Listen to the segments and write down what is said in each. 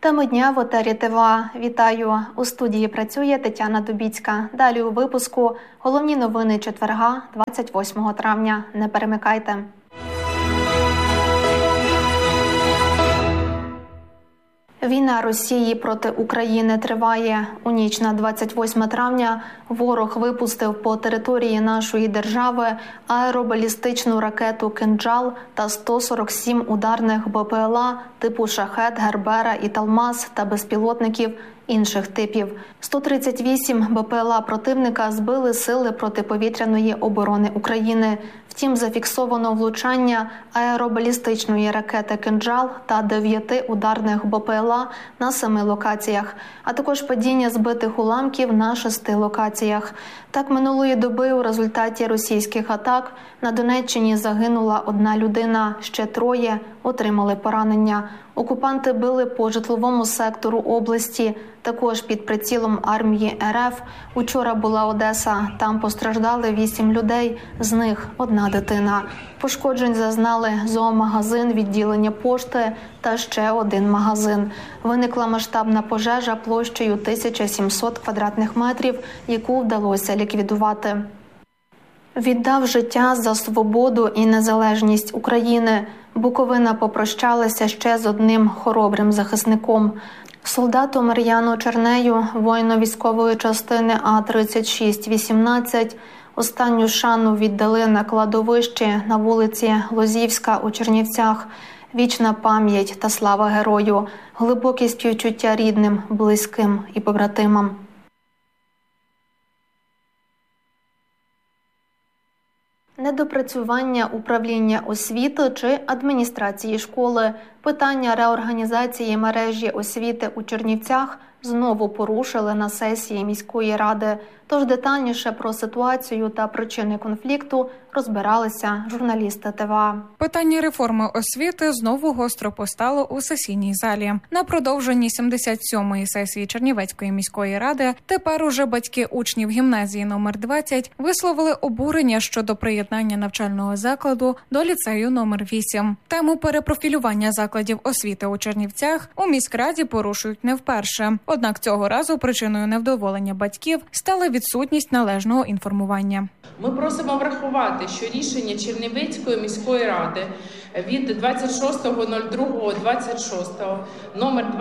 Теми дня в етері ТВА. Вітаю! У студії працює Тетяна Дубіцька. Далі у випуску головні новини четверга, 28 травня. Не перемикайте. Війна Росії проти України триває. У ніч на 28 травня ворог випустив по території нашої держави аеробалістичну ракету «Кинджал» та 147 ударних БПЛА типу «Шахед», «Гербера» і «Талмаз» та безпілотників інших типів. 138 БПЛА противника збили сили протиповітряної оборони України. Втім, зафіксовано влучання аеробалістичної ракети «Кинджал» та 9 ударних БПЛА на 7 локаціях, а також падіння збитих уламків на 6 локаціях. Так, минулої доби у результаті російських атак на Донеччині загинула 1 людина, ще 3 отримали поранення. Окупанти били по житловому сектору області, також під прицілом армії РФ. Учора була Одеса, там постраждали 8 людей, з них 1 дитина. Пошкоджень зазнали зоомагазин, відділення пошти та ще 1 магазин. Виникла масштабна пожежа площею 1700 квадратних метрів, яку вдалося ліквідувати. Віддав життя за свободу і незалежність України. Буковина попрощалася ще з одним хоробрим захисником. Солдату Мар'яну Чернею, воїну військової частини А3618, останню шану віддали на кладовищі на вулиці Лозівська у Чернівцях. Вічна пам'ять та слава герою, глибокі співчуття рідним, близьким і побратимам. Недопрацювання управління освіти чи адміністрації школи. Питання реорганізації мережі освіти у Чернівцях знову порушили на сесії міської ради. Тож детальніше про ситуацію та причини конфлікту розбиралися журналісти ТВА. Питання реформи освіти знову гостро постало у сесійній залі. На продовженні 77-ї сесії Чернівецької міської ради тепер уже батьки учнів гімназії номер 20 висловили обурення щодо приєднання навчального закладу до ліцею номер 8. Тему перепрофілювання закладів освіти у Чернівцях у міськраді порушують не вперше. Однак цього разу причиною невдоволення батьків стала відсутність належного інформування. Ми просимо врахувати, що рішення Чернівецької міської ради від 26.02.26 номер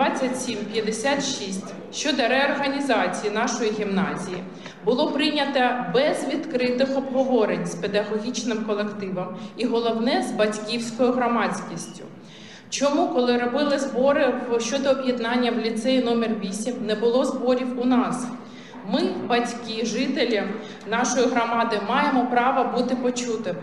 2756 щодо реорганізації нашої гімназії було прийнято без відкритих обговорень з педагогічним колективом і, головне, з батьківською громадськістю. Чому, коли робили збори щодо об'єднання в ліцеї номер 8, не було зборів у нас? Ми, батьки, жителі нашої громади, маємо право бути почутими.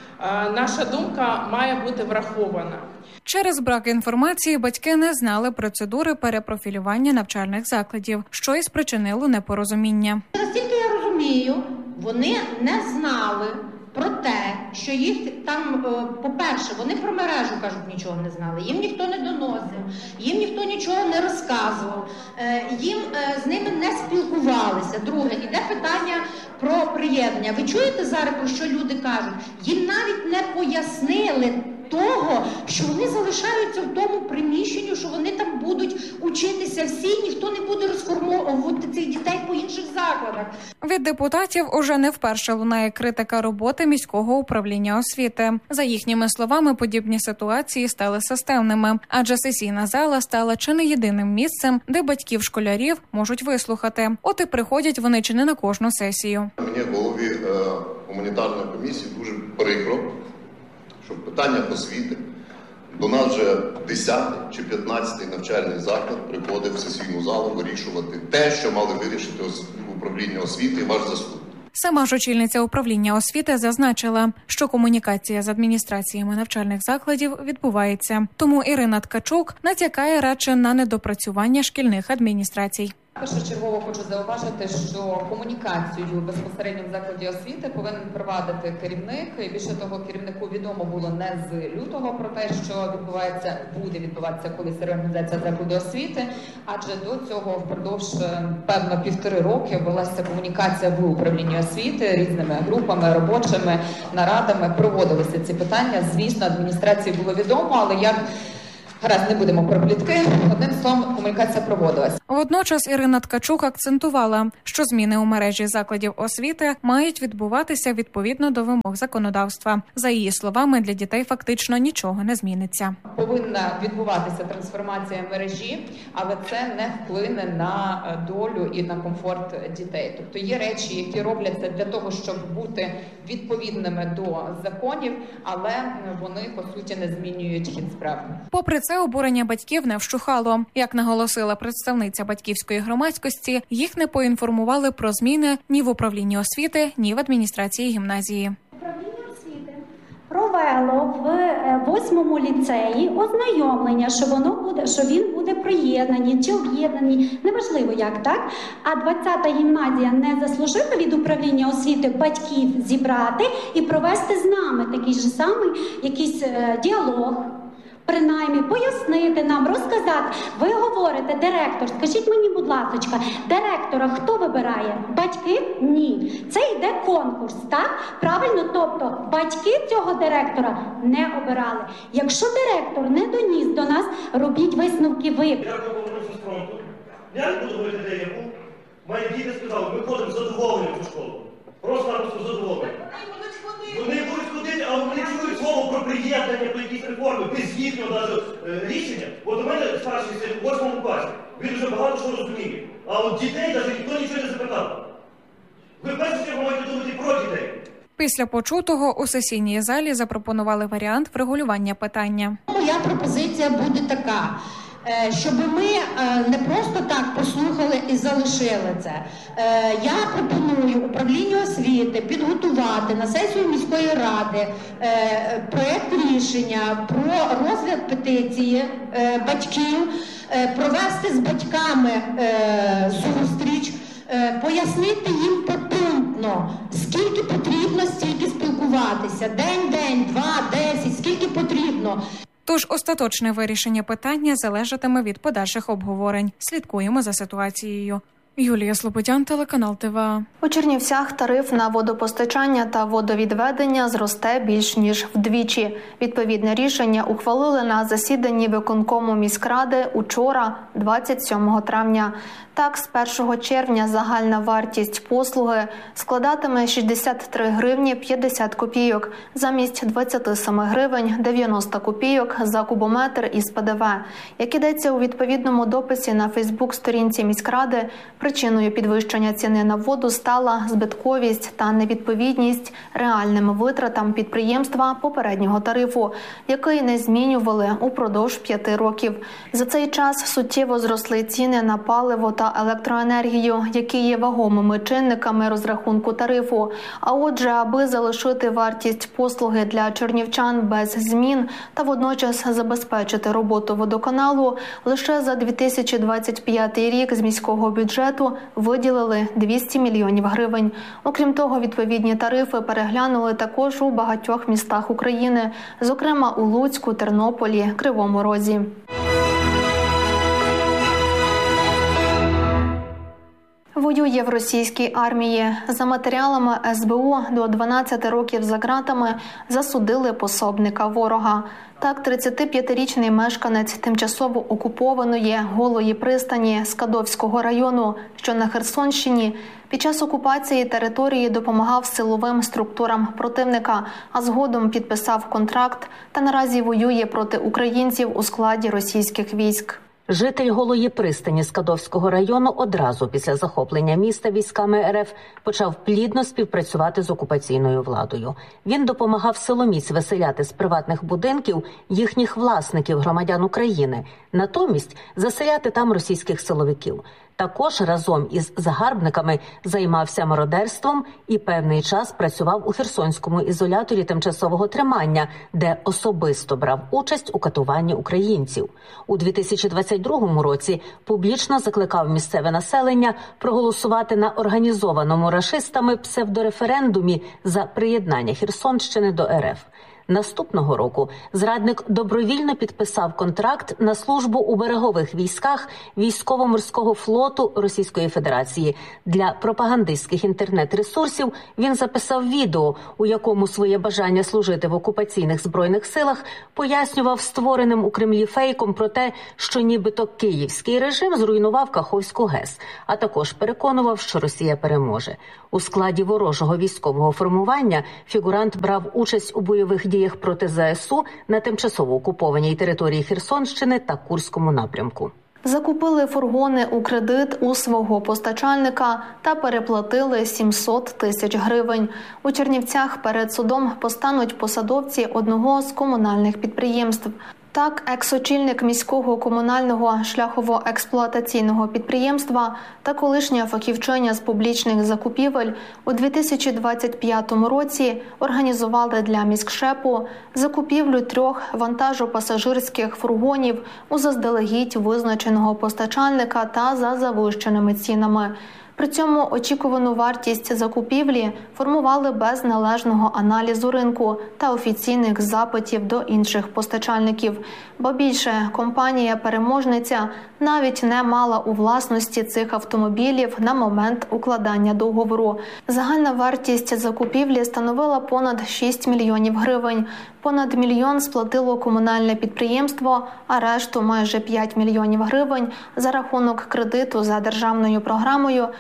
Наша думка має бути врахована. Через брак інформації батьки не знали процедури перепрофілювання навчальних закладів, що і спричинило непорозуміння. Наскільки я розумію, вони не знали про те, що їх там, по-перше, вони про мережу, кажуть, нічого не знали, їм ніхто не доносив, їм ніхто нічого не розказував, їм з ними не спілкувалися. Друге, іде питання про приєднання. Ви чуєте зараз, про що люди кажуть? Їм навіть не пояснили того, що вони залишаються в тому приміщенні, що вони там будуть учитися всі, ніхто не буде розформовувати цих дітей по інших закладах. Від депутатів уже не вперше лунає критика роботи міського управління освіти. За їхніми словами, подібні ситуації стали системними, адже сесійна зала стала чи не єдиним місцем, де батьків школярів можуть вислухати. От і приходять вони чи не на кожну сесію. Мені голові гуманітарної комісії дуже прикро, що питання освіти до нас вже 10-й чи 15-й навчальний заклад приходить в сесійну залу вирішувати те, що мали вирішити управління освіти і ваш заступник. Сама ж очільниця управління освіти зазначила, що комунікація з адміністраціями навчальних закладів відбувається. Тому Ірина Ткачук натякає радше на недопрацювання шкільних адміністрацій. Першочергово хочу зауважити, що комунікацію безпосередньо в закладі освіти повинен провадити керівник. І більше того, керівнику відомо було не з лютого про те, що буде відбуватися колись реорганізація закладу освіти, адже до цього впродовж, певно, 1,5 роки велася комунікація в управлінні освіти різними групами, робочими нарадами, проводилися ці питання. Звісно, адміністрації було відомо, але як Гаразд, не будемо про плітки. Одним словом, комунікація проводилась. Водночас Ірина Ткачук акцентувала, що зміни у мережі закладів освіти мають відбуватися відповідно до вимог законодавства. За її словами, для дітей фактично нічого не зміниться. Повинна відбуватися трансформація мережі, але це не вплине на долю і на комфорт дітей. Тобто є речі, які робляться для того, щоб бути відповідними до законів, але вони, по суті, не змінюють хід справ. Попри це, обурення батьків не вщухало. Як наголосила представниця батьківської громадськості, їх не поінформували про зміни ні в управлінні освіти, ні в адміністрації гімназії. Управління освіти провело в 8-му ліцеї ознайомлення, що він буде приєднаний чи об'єднаний, неважливо як, так? А 20-та гімназія не заслужила від управління освіти батьків зібрати і провести з нами такий же самий якийсь діалог. Принаймні, пояснити нам, розказати. Ви говорите, директор, скажіть мені, будь ласка, директора хто вибирає? Батьки? Ні. Це йде конкурс, так? Правильно? Тобто, батьки цього директора не обирали. Якщо директор не доніс до нас, робіть висновки ви. Я повернувся з фронту. Я не буду говорити, де я був. Мої діти сказали, ми ходимо задоволені в цю школу. Просто задоволені. Вони будуть ходити, але вони чують слово про приєднання до якісь реформи, без їхнього навіть рішення. От у мене старший син у 8 класі, він вже багато що розуміє. А от дітей навіть ніхто нічого не запитав. Ви перше чого маєте думати про дітей. Після почутого у сесійній залі запропонували варіант врегулювання питання. Моя пропозиція буде така. Щоб ми не просто так послухали і залишили це. Я пропоную управлінню освіти підготувати на сесію міської ради проєкт рішення про розгляд петиції батьків, провести з батьками зустріч, пояснити їм попунктно, скільки потрібно, стільки спілкуватися. День, 2, 10, скільки потрібно. Тож остаточне вирішення питання залежатиме від подальших обговорень. Слідкуємо за ситуацією. Юлія Слободян, телеканал ТВА. У Чернівцях тариф на водопостачання та водовідведення зросте більш ніж вдвічі. Відповідне рішення ухвалили на засіданні виконкому міськради учора, 27 травня. Так, з 1 червня загальна вартість послуги складатиме 63 гривні 50 копійок, замість 27 гривень 90 копійок за кубометр із ПДВ. Як ідеться у відповідному дописі на Фейсбук-сторінці міськради, причиною підвищення ціни на воду стала збитковість та невідповідність реальним витратам підприємства попереднього тарифу, який не змінювали упродовж 5 років. За цей час суттєво зросли ціни на паливо та електроенергію, які є вагомими чинниками розрахунку тарифу. А отже, аби залишити вартість послуги для чернівчан без змін та водночас забезпечити роботу водоканалу, лише за 2025 рік з міського бюджету виділили 200 мільйонів гривень. Окрім того, відповідні тарифи переглянули також у багатьох містах України, зокрема у Луцьку, Тернополі, Кривому Розі. Воює в російській армії. За матеріалами СБУ до 12 років за ґратами засудили пособника ворога. Так, 35-річний мешканець тимчасово окупованої Голої пристані Скадовського району, що на Херсонщині, під час окупації території допомагав силовим структурам противника, а згодом підписав контракт та наразі воює проти українців у складі російських військ. Житель Голої пристані Скадовського району одразу після захоплення міста військами РФ почав плідно співпрацювати з окупаційною владою. Він допомагав силоміць виселяти з приватних будинків їхніх власників, громадян України, натомість заселяти там російських силовиків. Також разом із загарбниками займався мародерством і певний час працював у Херсонському ізоляторі тимчасового тримання, де особисто брав участь у катуванні українців. У 2022 році публічно закликав місцеве населення проголосувати на організованому рашистами псевдореферендумі за приєднання Херсонщини до РФ. Наступного року зрадник добровільно підписав контракт на службу у берегових військах Військово-морського флоту Російської Федерації. Для пропагандистських інтернет-ресурсів він записав відео, у якому своє бажання служити в окупаційних збройних силах пояснював створеним у Кремлі фейком про те, що нібито київський режим зруйнував Каховську ГЕС, а також переконував, що Росія переможе. У складі ворожого військового формування фігурант брав участь у бойових діях проти ЗСУ на тимчасово окупованій території Херсонщини та Курському напрямку. Закупили фургони у кредит у свого постачальника та переплатили 700 тисяч гривень. У Чернівцях перед судом постануть посадовці одного з комунальних підприємств. Так, екс-очільник міського комунального шляхово-експлуатаційного підприємства та колишня фахівчиня з публічних закупівель у 2025 році організували для міськшепу закупівлю 3 вантажопасажирських фургонів у заздалегідь визначеного постачальника та за завищеними цінами. При цьому очікувану вартість закупівлі формували без належного аналізу ринку та офіційних запитів до інших постачальників. Ба більше, компанія-переможниця навіть не мала у власності цих автомобілів на момент укладання договору. Загальна вартість закупівлі становила понад 6 мільйонів гривень. Понад мільйон сплатило комунальне підприємство, а решту майже 5 мільйонів гривень за рахунок кредиту за державною програмою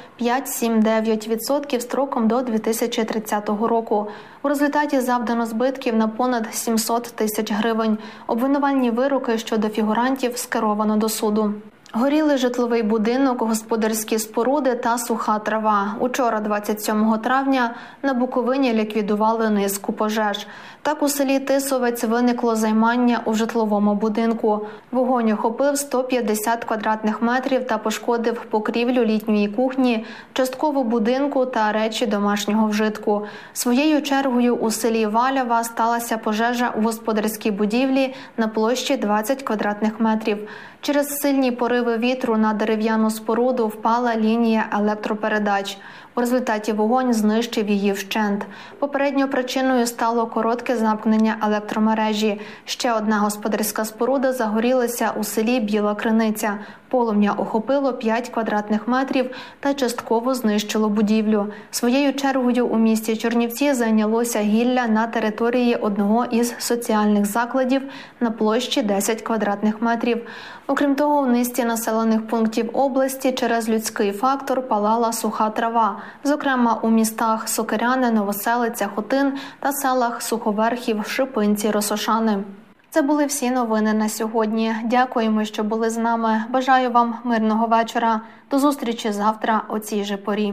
5-7-9% строком до 2030 року. У результаті завдано збитків на понад 700 тисяч гривень. Обвинувальні вироки щодо фігурантів скеровано до суду. Горіли житловий будинок, господарські споруди та суха трава. Учора, 27 травня, на Буковині ліквідували низку пожеж. Так у селі Тисовець виникло займання у житловому будинку. Вогонь охопив 150 квадратних метрів та пошкодив покрівлю літньої кухні, частково будинку та речі домашнього вжитку. Своєю чергою у селі Валява сталася пожежа у господарській будівлі на площі 20 квадратних метрів. Через сильні пориви вітру на дерев'яну споруду впала лінія електропередач. У результаті вогонь знищив її вщент. Попередньою причиною стало коротке замкнення електромережі. Ще одна господарська споруда загорілася у селі Біла Криниця. Полум'я охопило 5 квадратних метрів та частково знищило будівлю. Своєю чергою у місті Чернівці зайнялося гілля на території одного із соціальних закладів на площі 10 квадратних метрів. Окрім того, у низці населених пунктів області через людський фактор палала суха трава, зокрема у містах Сокиряне, Новоселиця, Хотин та селах Суховерхів, Шипинці, Росошани. Це були всі новини на сьогодні. Дякуємо, що були з нами. Бажаю вам мирного вечора. До зустрічі завтра о цій же порі.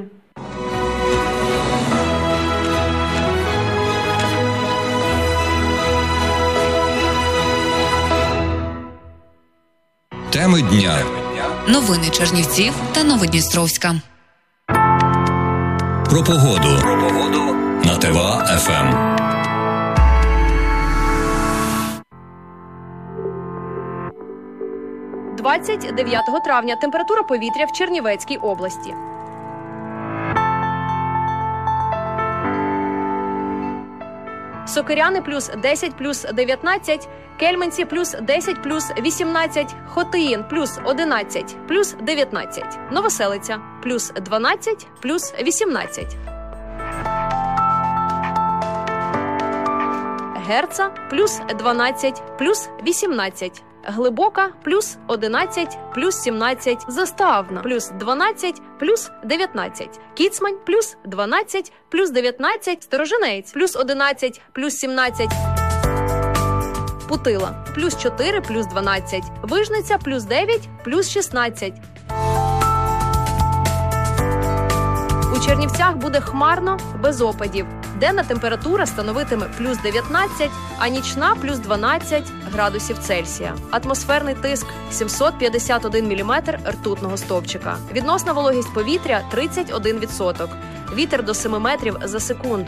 Теми дня. Новини Чернівців та Новодністровська. Про погоду. На ТВА-ФМ. 29 травня температура повітря в Чернівецькій області. Сокиряни плюс 10 плюс 19, Кельменці плюс 10 плюс 18, Хотиїн плюс 11 плюс 19, Новоселиця плюс 12 плюс 18. Герца плюс 12 плюс 18. Глибока плюс 11 плюс 17. Заставна плюс 12 плюс 19. Кіцмань плюс 12 плюс 19. Сторожинець плюс 11 плюс 17. Путила плюс 4 плюс 12. Вижниця плюс 9 плюс 16. У Чернівцях буде хмарно, без опадів. Денна температура становитиме плюс 19, а нічна плюс 12 градусів Цельсія. Атмосферний тиск 751 міліметр ртутного стовпчика. Відносна вологість повітря 31%. Вітер до 7 метрів за секунду.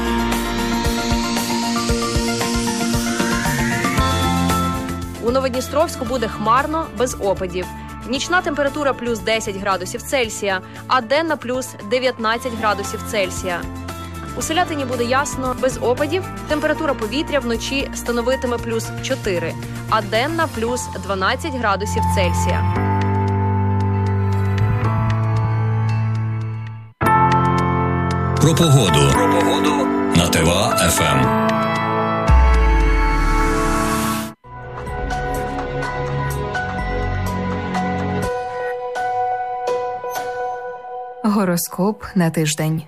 У Новодністровську буде хмарно, без опадів. Нічна температура плюс 10 градусів Цельсія, а денна плюс 19 градусів Цельсія. У Селятині буде ясно, без опадів. Температура повітря вночі становитиме плюс 4, а денна плюс 12 градусів Цельсія. Про погоду на ТВА ФМ. Гороскоп на тиждень.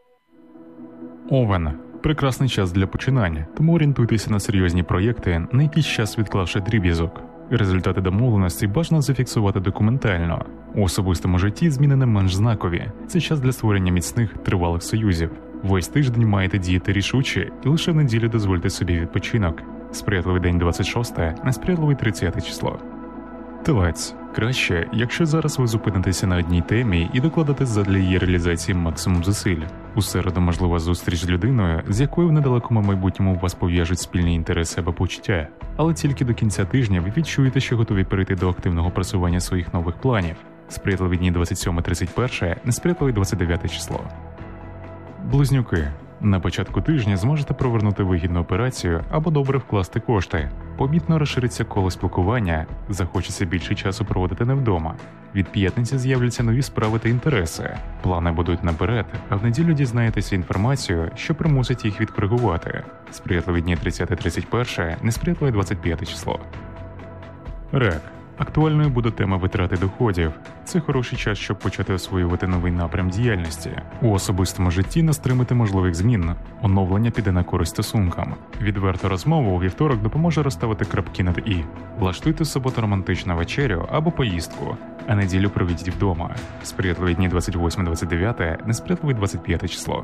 Овен. Прекрасний час для починання, тому орієнтуйтеся на серйозні проєкти, на якийсь час відклавши дріб'язок. Результати домовленості бажано зафіксувати документально. У особистому житті зміни не менш знакові. Це час для створення міцних, тривалих союзів. Весь тиждень маєте діяти рішуче і лише в неділю дозвольте собі відпочинок. Сприятливий день 26, несприятливий 30 число. Телець. Краще, якщо зараз ви зупинитеся на одній темі і докладете задля її реалізації максимум зусиль. У середу можлива зустріч з людиною, з якою в недалекому майбутньому вас пов'яжуть спільні інтереси або почуття. Але тільки до кінця тижня ви відчуєте, що готові перейти до активного просування своїх нових планів. Сприятливі дні 27-31, несприятливий 29 число. Близнюки. На початку тижня зможете провернути вигідну операцію або добре вкласти кошти. Помітно розшириться коло спілкування, захочеться більше часу проводити не вдома. Від п'ятниці з'являться нові справи та інтереси. Плани будуть наперед, а в неділю дізнаєтеся інформацію, що примусить їх відкоригувати. Сприятливі дні 30-31, несприятливе 25 число. Рак. Актуальною буде тема витрати доходів. Це хороший час, щоб почати освоювати новий напрям діяльності. У особистому житті не стримати можливих змін. Оновлення піде на користь стосункам. Відверту розмову у вівторок допоможе розставити крапки над «і». Влаштуйте в суботу романтичну вечерю або поїздку, а неділю проведіть вдома. Сприятливі дні 28-29, несприятливий 25 число.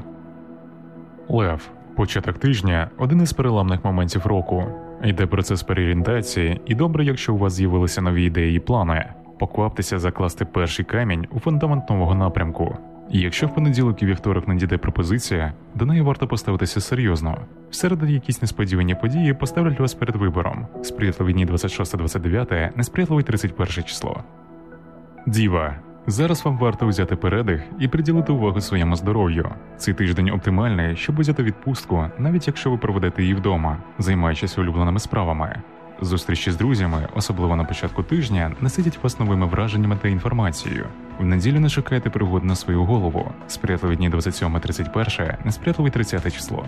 Лев. Початок тижня – один із переламних моментів року. Йде процес переорієнтації, і добре, якщо у вас з'явилися нові ідеї і плани. Покваптеся закласти перший камінь у фундамент нового напрямку. І якщо в понеділок і вівторок надійде пропозиція, до неї варто поставитися серйозно. В середу якісь несподівані події поставлять вас перед вибором. Сприятливі дні 26-29, несприятливий 31 число. Діва. Зараз вам варто взяти передих і приділити увагу своєму здоров'ю. Цей тиждень оптимальний, щоб взяти відпустку, навіть якщо ви проведете її вдома, займаючись улюбленими справами. Зустрічі з друзями, особливо на початку тижня, наситять вас новими враженнями та інформацією. В неділю не шукайте пригод на свою голову. Сприятливі дні 27-31, несприятливий 30 число.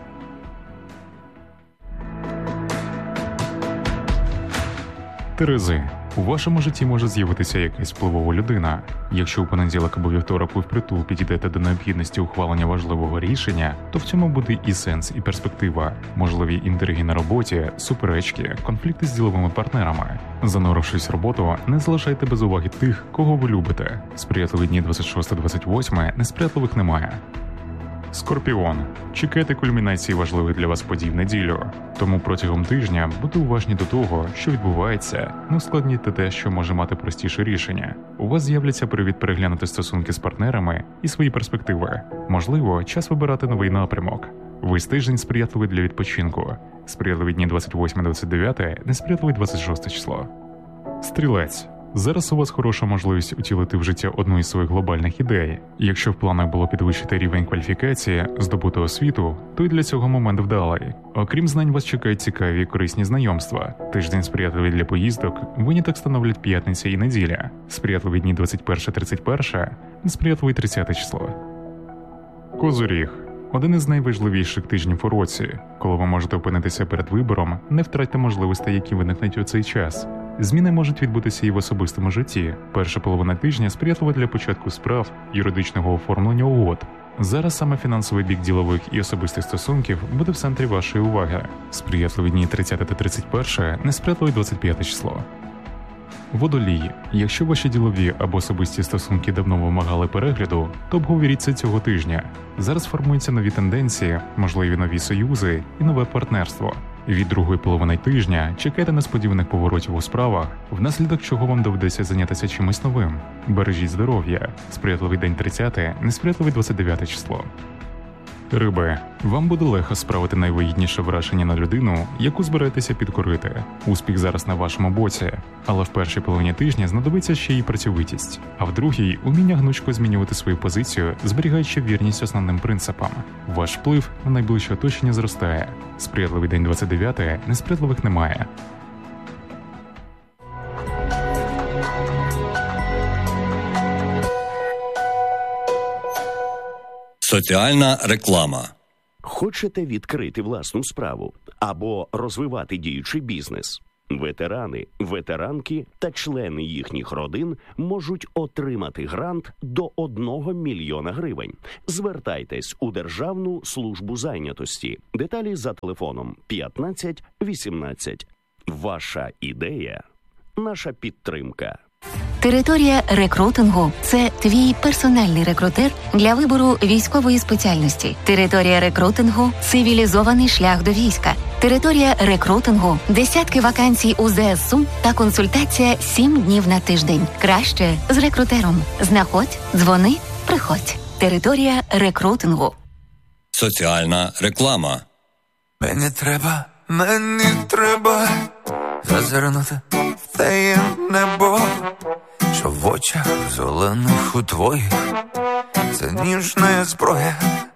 Терези. У вашому житті може з'явитися якась впливова людина. Якщо у понеділок або вівторок ви впритул підійдете до необхідності ухвалення важливого рішення, то в цьому буде і сенс, і перспектива. Можливі інтриги на роботі, суперечки, конфлікти з діловими партнерами. Занурившись в роботу, не залишайте без уваги тих, кого ви любите. Сприятливі дні 26-28, несприятливих немає. Скорпіон. Чекайте кульмінації важливих для вас подій в неділю. Тому протягом тижня будьте уважні до того, що відбувається, не ускладнюйте те, що може мати простіше рішення. У вас з'являться привід переглянути стосунки з партнерами і свої перспективи. Можливо, час вибирати новий напрямок. Весь тиждень сприятливий для відпочинку. Сприятливі дні 28-29, несприятливий 26 число. Стрілець. Зараз у вас хороша можливість утілити в життя одну із своїх глобальних ідей. Якщо в планах було підвищити рівень кваліфікації, здобути освіту, то й для цього момент вдалий. Окрім знань, вас чекають цікаві і корисні знайомства. Тиждень сприятливий для поїздок, виняток становлять п'ятниця і неділя. Сприятливі дні 21-31, несприятливий 30 число. Козиріг. Один із найважливіших тижнів у році. Коли ви можете опинитися перед вибором, не втратьте можливостей, які виникнуть у цей час. Зміни можуть відбутися і в особистому житті. Перша половина тижня сприятлива для початку справ, юридичного оформлення угод. Зараз саме фінансовий бік ділових і особистих стосунків буде в центрі вашої уваги. Сприятливі дні 30 та 31, несприятливий 25 число. Водолій. Якщо ваші ділові або особисті стосунки давно вимагали перегляду, то обговоріть це цього тижня. Зараз формуються нові тенденції, можливі нові союзи і нове партнерство. Від другої половини тижня чекайте несподіваних поворотів у справах, внаслідок чого вам доведеться зайнятися чимось новим. Бережіть здоров'я. Сприятливий день 30, несприятливий 29 число. Риби. Вам буде легко справити найвигідніше враження на людину, яку збираєтеся підкорити. Успіх зараз на вашому боці. Але в першій половині тижня знадобиться ще й працьовитість. А в другій – уміння гнучко змінювати свою позицію, зберігаючи вірність основним принципам. Ваш вплив на найближче оточення зростає. Сприятливий день 29, несприятливих немає. Соціальна реклама. Хочете відкрити власну справу або розвивати діючий бізнес? Ветерани, ветеранки та члени їхніх родин можуть отримати грант до 1 мільйона гривень. Звертайтесь у Державну службу зайнятості. Деталі за телефоном 15 18. Ваша ідея – наша підтримка. Територія рекрутингу – це твій персональний рекрутер для вибору військової спеціальності. Територія рекрутингу – цивілізований шлях до війська. Територія рекрутингу – десятки вакансій у ЗСУ та консультація 7 днів на тиждень. Краще з рекрутером. Знаходь, дзвони, приходь. Територія рекрутингу. Соціальна реклама. Мені треба зазирнути в те небо, що в очах зелених у твоїх це ніжна зброя.